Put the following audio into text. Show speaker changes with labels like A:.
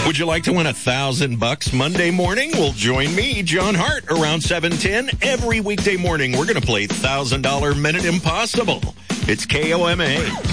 A: Would you like to win $1,000 Monday morning? Well, join me, John Hart, around 7:10 every weekday morning. We're going to play $1,000 Minute Impossible. It's KOMA.